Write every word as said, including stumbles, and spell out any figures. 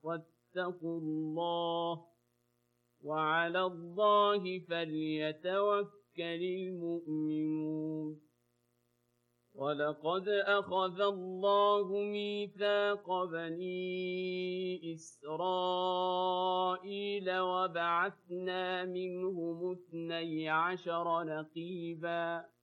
واتقوا الله وعلى الله فليتوكل المؤمنون ولقد أخذ الله ميثاق بني إسرائيل وبعثنا منهم اثني عشر نقيباً